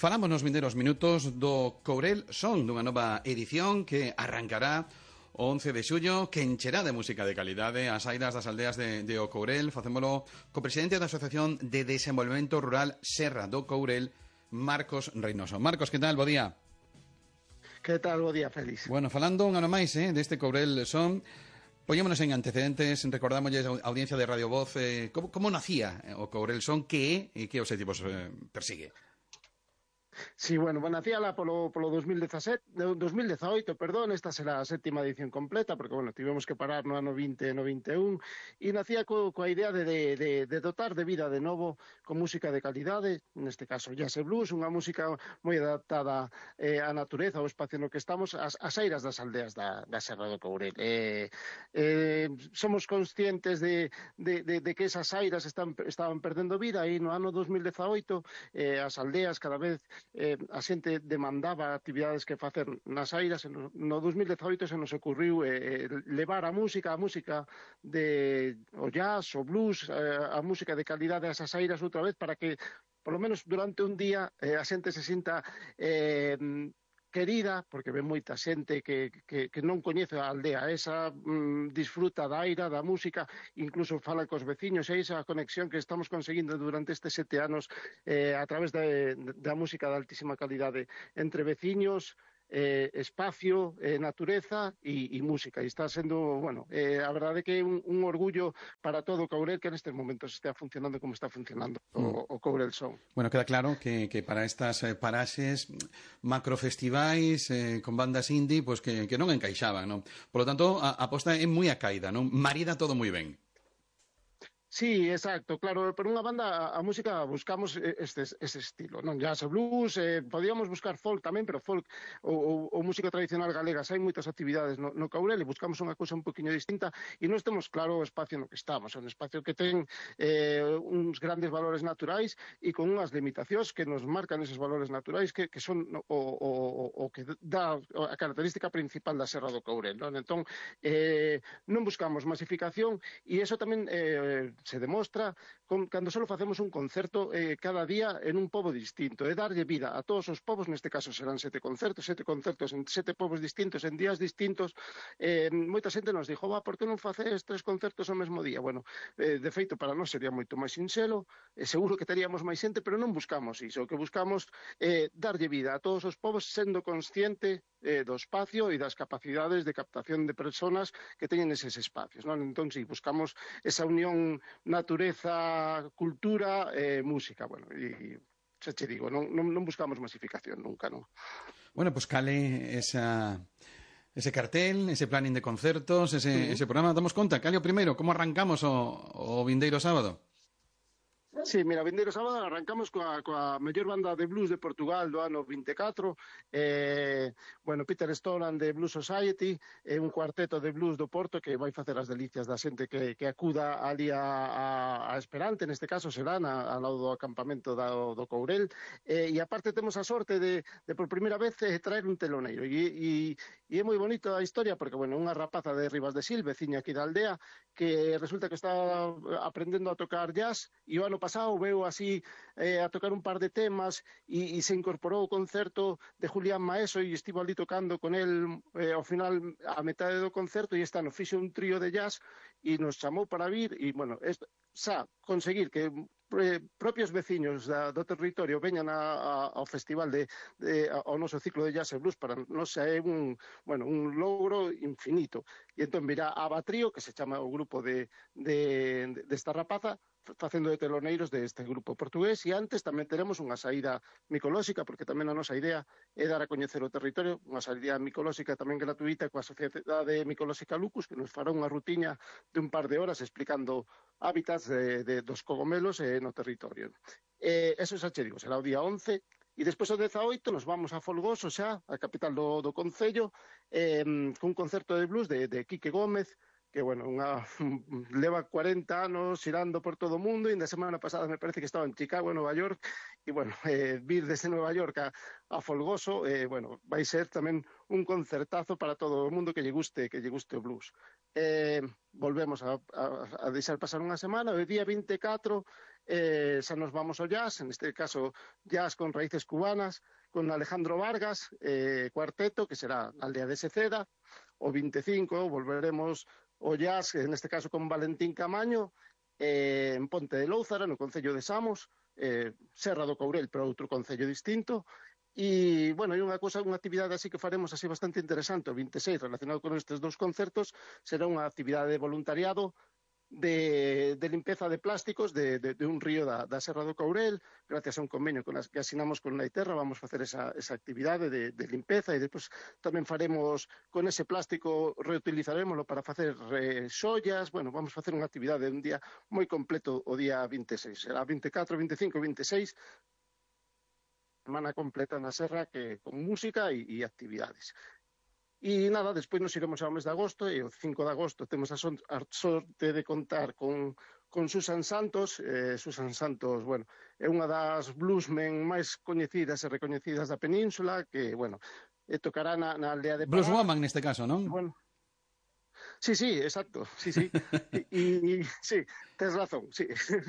Falamos nos vindeiros minutos do Courel Son, dunha nova edición que arrancará o 11 de xullo, que encherá de música de calidade as airas das aldeas de O Courel. Facémolo co presidente da Asociación de Desenvolvemento Rural Serra do Courel, Marcos Reynoso. Marcos, que tal? Bo día. Que tal? Bo día, Félix. Bueno, falando un ano máis deste Courel Son, poñémonos en antecedentes, recordamos a audiencia de Radio Voz, como nacía o Courel Son, que é e que obxectivos persigue. Sí, bueno, nacía lá polo 2018, perdón, esta será a sétima edición completa, porque, bueno, tivemos que parar no ano 20 e no 21, e nacía coa idea de dotar de vida de novo con música de calidade, neste caso jazz e blues, unha música moi adaptada á natureza, ao espacio no que estamos, as airas das aldeas da Serra do Courel. Somos conscientes de que esas airas estaban perdendo vida, e no ano 2018 as aldeas cada vez a xente demandaba actividades que facer nas airas. No 2018 se nos ocurriu levar a música de o jazz, o blues, a música de calidade a esas airas outra vez, para que, polo menos durante un día, a xente se sinta querida, porque ve moita xente que non coñece a aldea esa, disfruta da aira, da música, incluso fala cos veciños, e esa conexión que estamos conseguindo durante estes 7 anos a través da música de altísima calidade entre veciños, espacio, natureza e música. E está sendo, bueno, a verdade que é un orgullo para todo o Courel que nestes momentos estea funcionando como está funcionando o Courel Son. Bueno, queda claro que para estas paraxes macrofestivais con bandas indie, pues que non encaixaban, non? Por lo tanto, a aposta é moi acaída, non? Marida todo moi ben. Sí, exacto, claro, por unha banda a música buscamos ese estilo, non jazz e blues, podíamos buscar folk tamén, pero folk ou música tradicional galega, hai moitas actividades no Courel e buscamos unha cousa un poquinho distinta e non temos claro o espacio no que estamos, é un espacio que ten uns grandes valores naturais e con unhas limitacións que nos marcan esos valores naturais que son o que dá a característica principal da Serra do Courel, non? Entón, non buscamos masificación e iso tamén se demostra cando só facemos un concerto cada día en un pobo distinto, darlle vida a todos os povos. Neste caso serán 7 concertos en 7 povos distintos, en días distintos. Moita xente nos dixo, por que non facedes 3 concertos ao mesmo día? Bueno, de feito, para nós sería moito máis sinxelo, seguro que teríamos máis xente, pero non buscamos iso. O que buscamos é darlle vida a todos os povos, sendo consciente do espacio e das capacidades de captación de personas que teñen eses espacios, non? Entón, si, buscamos esa unión natureza, cultura e música, bueno, e xa che digo, non buscamos masificación nunca, non? Bueno, pues cale ese cartel, ese planning de concertos, ese programa, damos conta, cale o primeiro, como arrancamos o vindeiro sábado? Sí, mira, vindeiro sábado arrancamos coa mellor banda de blues de Portugal do ano 24, bueno, Peter Stolan de Blues Society, un cuarteto de blues do Porto que vai facer as delicias da xente que acuda ali a Esperante, neste caso serán ao lado do acampamento do Courel, e aparte temos a sorte de por primeira vez traer un teloneiro, e é moi bonito a historia, porque, bueno, unha rapaza de Rivas de Sil, veciña aquí da aldea, que resulta que está aprendendo a tocar jazz, e o ano pasado veu así a tocar un par de temas e se incorporou ao concerto de Julián Maeso e estivo ali tocando con el ao final a metade do concerto, e este ano fixo un trío de jazz e nos chamou para vir e, bueno, conseguir que propios veciños do territorio veñan ao festival ao noso ciclo de jazz e blues, para nos é un logro infinito. E entón virá a Batrío, que se chama o grupo desta rapaza, facendo de teloneiros deste grupo portugués, e antes tamén teremos unha saída micolóxica, porque tamén a nosa idea é dar a coñecer o territorio, unha saída micolóxica tamén gratuita coa Sociedade Micolóxica Lucus, que nos fará unha rutiña de un par de horas explicando hábitats dos cogomelos no territorio. Eso xa che digo, será o día 11, e despois o 18 nos vamos a Folgoso xa, a capital do Concello, cun concerto de blues de Quique Gómez, que, bueno, leva 40 anos xirando por todo o mundo, e na semana pasada me parece que estaba en Chicago, en Nova York, e, bueno, vir desde Nova York a Folgoso, bueno, vai ser tamén un concertazo para todo o mundo que lle guste o blues. Volvemos a deixar pasar unha semana, o día 24 xa nos vamos ao jazz, en este caso jazz con raíces cubanas, con Alejandro Vargas, cuarteto, que será Aldea de Seceda. O 25 volveremos ao jazz, en este caso con Valentín Camaño, en Ponte de Lóuzara, no Concello de Samos, Serra do Courel, pero outro concello distinto. E, bueno, hai unha actividade así que faremos así bastante interesante, o 26, relacionado con estes dous concertos, será unha actividade de voluntariado de limpeza de plásticos de un río da Serra do Courel, gracias a un convenio que asinamos con Naiterra. Vamos facer esa actividade de limpeza, e depois tamén faremos con ese plástico, reutilizarémoslo para facer xollas. Bueno, vamos facer unha actividade un día moi completo o día 26, será 24, 25, 26, semana completa na Serra, que con música e actividades. E nada, despois nos iremos ao mes de agosto, e o 5 de agosto temos a sorte de contar con Susan Santos. Susan Santos, bueno, é unha das bluesmen máis coñecidas e recoñecidas da península, que, bueno, tocará na aldea de Pará. Blueswoman neste caso, non? Bueno, sí, exacto, sí. Sí, tens razón, sí.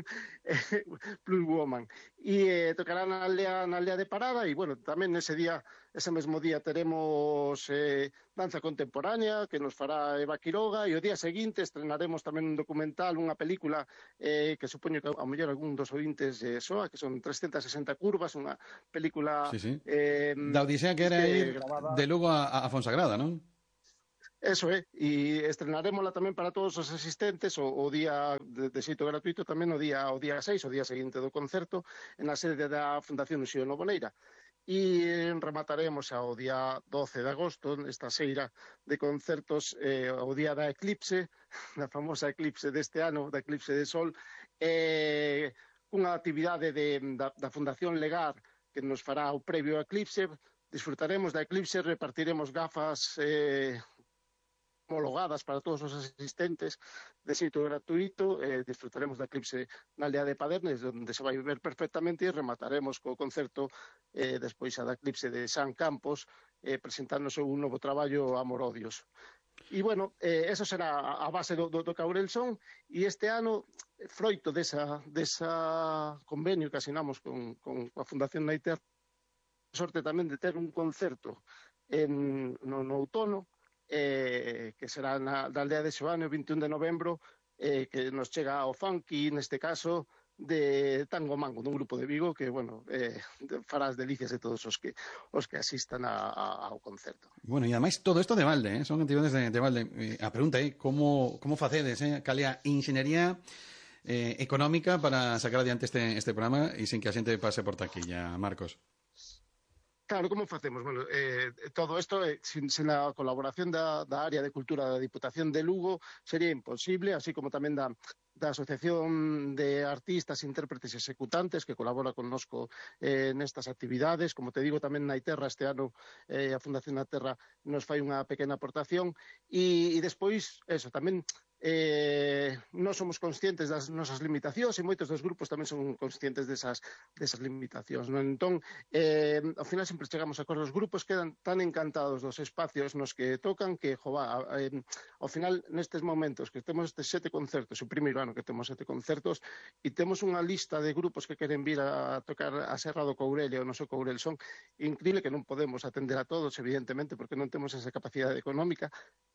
Blues Woman. E tocará na aldea de Parada, e, bueno, tamén ese mesmo día teremos danza contemporánea, que nos fará Eva Quiroga, e o día seguinte estrenaremos tamén un documental, unha película que supoño que ao mellor algún dos ointes soa, que son 360 curvas, unha película Sí. Da Odisea, que era ir grabada de Lugo a Fonsagrada, non? Eso é, e estrenarémola tamén para todos os asistentes o día de xeito gratuito, tamén o día 6, o día seguinte do concerto, na sede da Fundación Uxío Novoneira. E remataremos ao día 12 de agosto, nesta xeira de concertos, o día da eclipse, da famosa eclipse deste ano, da eclipse de sol, unha actividade da Fundación Legar, que nos fará o previo ao eclipse. Disfrutaremos da eclipse, repartiremos gafas homologadas para todos os asistentes de xeito gratuito. Disfrutaremos da eclipse na aldea de Padernes, onde se vai ver perfectamente, e remataremos co concerto despois da eclipse de San Campos, presentándose un novo traballo, Amor-Odios. E, bueno, eso será a base do Courel Son, e este ano, froito desa convenio que asinamos con a Fundación Naiter, sorte tamén de ter un concerto no outono, que será da aldea de Xoane o 21 de novembro, que nos chega ao funky, neste caso, de Tango Mango, dun grupo de Vigo que, bueno, fará as delicias de todos os que asistan ao concerto. Bueno, e ademais todo isto de balde, son actividades de balde. A pregunta é como facedes, cal é a inxeniería económica para sacar adiante este programa e sin que a xente pase por taquilla, Marcos? Claro, como facemos? Bueno, todo isto, sin a colaboración da área de cultura da Diputación de Lugo, sería imposible, así como tamén da Asociación de Artistas, Intérpretes e Executantes, que colabora connosco nestas actividades. Como te digo, tamén Naiterra, este ano a Fundación Naiterra nos fai unha pequena aportación, e despois, eso, tamén non somos conscientes das nosas limitacións, e moitos dos grupos tamén son conscientes desas limitacións, non? Entón, ao final sempre chegamos a acordos. Os grupos quedan tan encantados dos espacios nos que tocan que, ao final, nestes momentos que temos estes 7 concertos, o primeiro ano que temos 7 concertos, e temos unha lista de grupos que queren vir a tocar a Serra do Courel e o noso Courel Son, increíble, que non podemos atender a todos, evidentemente, porque non temos esa capacidade económica.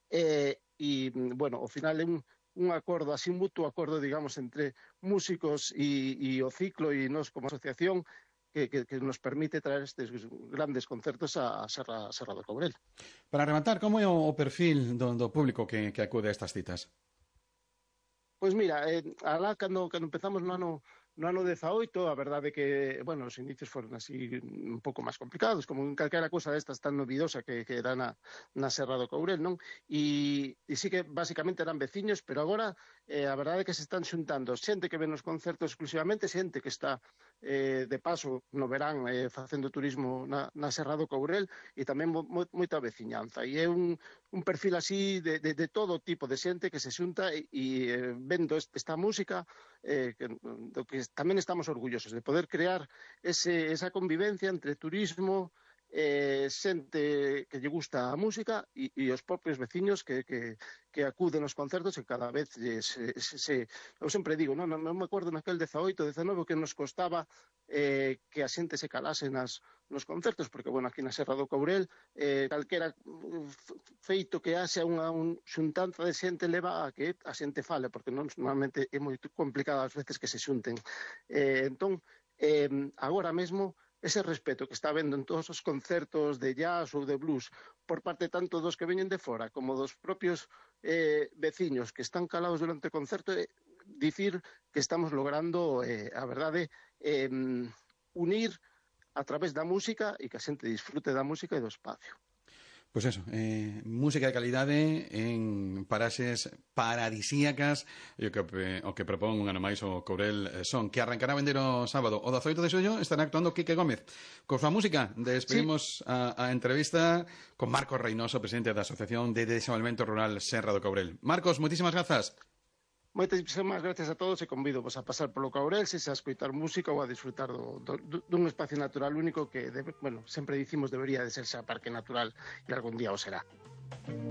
E, bueno, ao final é un acordo, así un mutuo acordo, digamos, entre músicos e o ciclo e nós como asociación, que nos permite traer estes grandes concertos a Serra do Courel. Para rematar, como é o perfil do público que acude a estas citas? Pois mira, alá cando empezamos no ano 18, a verdade é que, bueno, os inicios foron así un pouco máis complicados, como en calquera cousa destas tan novidosa que dá na Serra do Courel, non? E sí que basicamente eran veciños, pero agora a verdade é que se están xuntando xente que ven os concertos exclusivamente, xente que está de paso no verán facendo turismo na Serra do Courel, e tamén moita veciñanza. E é un perfil así de todo tipo de xente que se xunta e vendo esta música, do que tamén estamos orgullosos de poder crear esa convivencia entre turismo, xente que lle gusta a música e os propios veciños que acuden aos concertos e cada vez eu sempre digo, non me acordo naquel 18, 19 que nos costaba que a xente se calase nos concertos, porque, bueno, aquí na Serra do Courel calquera feito que haxa unha xuntanza de xente leva a que a xente fale, porque normalmente é moi complicado ás veces que se xunten. Entón, agora mesmo, ese respeto que está habendo en todos os concertos de jazz ou de blues por parte tanto dos que veñen de fora como dos propios veciños que están calados durante o concerto, dicir que estamos logrando, a verdade, unir a través da música e que a xente disfrute da música e do espacio. Pois eso, música de calidade en paraxes paradisíacas e o que propón un ano máis o Courel Son, que arrancará a vender o sábado. O 18 de xullo estará actuando Quique Gómez. Con súa música despedimos a entrevista con Marcos Reynoso, presidente da Asociación de Desenvolvemento Rural Serra do Courel. Marcos, moitísimas grazas. Moitísimas gracias a todos e convido a pasar polo Courel, se a escoitar música ou a disfrutar dun espacio natural único que, sempre dicimos debería de ser xa parque natural e algún día o será.